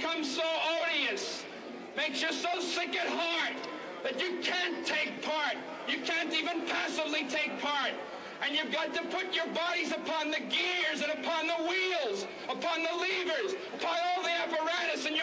becomes so odious, makes you so sick at heart that you can't take part. You can't even passively take part. And you've got to put your bodies upon the gears and upon the wheels, upon the levers, upon all the apparatus, and